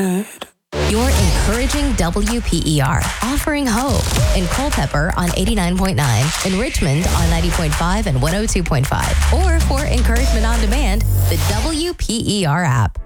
head. You're encouraging WPER, offering hope in Culpeper on 89.9, in Richmond on 90.5 and 102.5, or for encouragement on demand, the WPER app.